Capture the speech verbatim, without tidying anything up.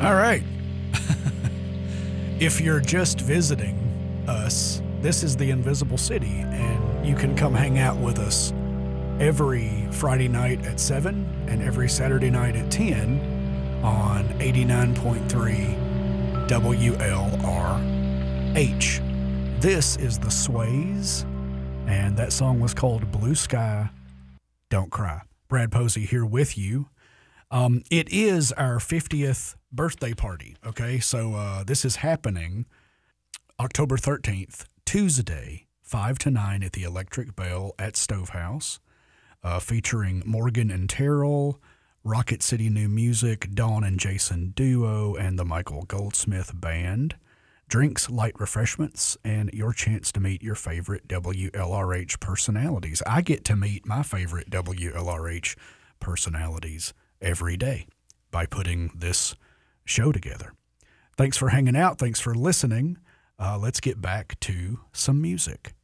All right. If you're just visiting us, this is the Invisible City, and you can come hang out with us every Friday night at seven and every Saturday night at ten on eighty-nine point three W L R H. This is the Sways, and that song was called Blue Sky, Don't Cry. Brad Posey here with you. Um, it is our fiftieth birthday party, okay? So uh, this is happening October thirteenth, Tuesday, five to nine at the Electric Bell at Stovehouse, uh, featuring Morgan and Terrell, Rocket City New Music, Dawn and Jason Duo, and the Michael Goldsmith Band. Drinks, light refreshments, and your chance to meet your favorite W L R H personalities. I get to meet my favorite W L R H personalities every day by putting this show together. Thanks for hanging out. Thanks for listening. Uh, let's get back to some music.